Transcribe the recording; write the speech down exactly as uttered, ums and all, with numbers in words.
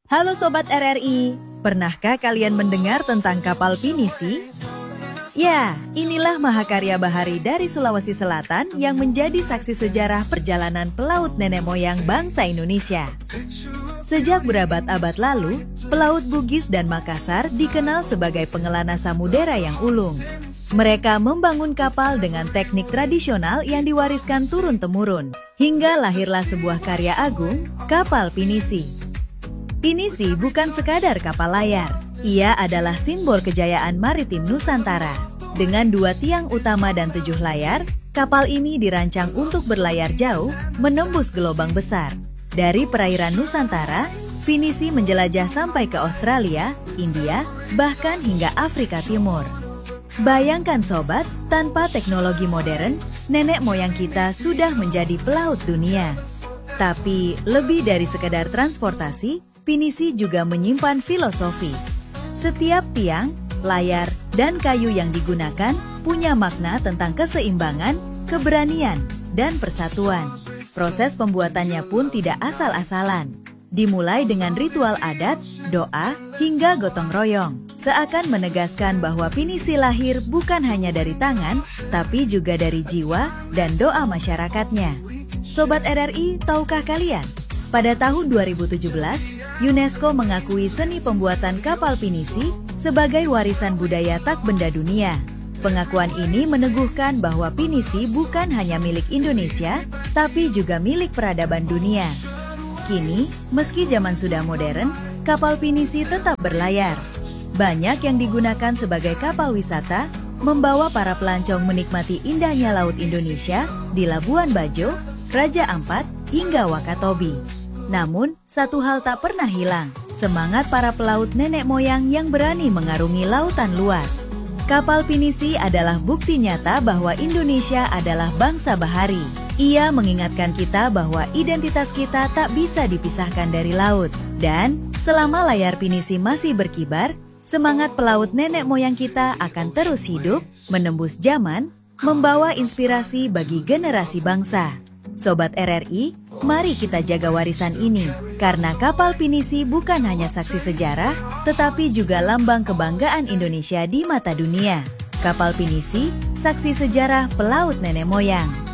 Halo Sobat R R I, pernahkah kalian mendengar tentang kapal pinisi? Ya, inilah mahakarya bahari dari Sulawesi Selatan yang menjadi saksi sejarah perjalanan pelaut nenek moyang bangsa Indonesia. Sejak berabad-abad lalu, pelaut Bugis dan Makassar dikenal sebagai pengelana samudera yang ulung. Mereka membangun kapal dengan teknik tradisional yang diwariskan turun-temurun, hingga lahirlah sebuah karya agung, kapal pinisi. Pinisi bukan sekadar kapal layar, ia adalah simbol kejayaan maritim Nusantara. Dengan dua tiang utama dan tujuh layar, kapal ini dirancang untuk berlayar jauh, menembus gelombang besar. Dari perairan Nusantara, pinisi menjelajah sampai ke Australia, India, bahkan hingga Afrika Timur. Bayangkan sobat, tanpa teknologi modern, nenek moyang kita sudah menjadi pelaut dunia. Tapi lebih dari sekedar transportasi, pinisi juga menyimpan filosofi. Setiap tiang, layar, dan kayu yang digunakan punya makna tentang keseimbangan, keberanian, dan persatuan. Proses pembuatannya pun tidak asal-asalan. Dimulai dengan ritual adat, doa, hingga gotong royong. Seakan menegaskan bahwa pinisi lahir bukan hanya dari tangan, tapi juga dari jiwa dan doa masyarakatnya. Sobat R R I, tahukah kalian? Pada tahun dua ribu tujuh belas, UNESCO mengakui seni pembuatan kapal pinisi sebagai warisan budaya tak benda dunia. Pengakuan ini meneguhkan bahwa pinisi bukan hanya milik Indonesia, tapi juga milik peradaban dunia. Kini, meski zaman sudah modern, kapal pinisi tetap berlayar. Banyak yang digunakan sebagai kapal wisata, membawa para pelancong menikmati indahnya laut Indonesia di Labuan Bajo, Raja Ampat, hingga Wakatobi. Namun, satu hal tak pernah hilang, semangat para pelaut nenek moyang yang berani mengarungi lautan luas. Kapal pinisi adalah bukti nyata bahwa Indonesia adalah bangsa bahari. Ia mengingatkan kita bahwa identitas kita tak bisa dipisahkan dari laut. Dan, selama layar pinisi masih berkibar, semangat pelaut nenek moyang kita akan terus hidup, menembus zaman, membawa inspirasi bagi generasi bangsa. Sobat R R I, mari kita jaga warisan ini, karena kapal pinisi bukan hanya saksi sejarah, tetapi juga lambang kebanggaan Indonesia di mata dunia. Kapal pinisi, saksi sejarah pelaut nenek moyang.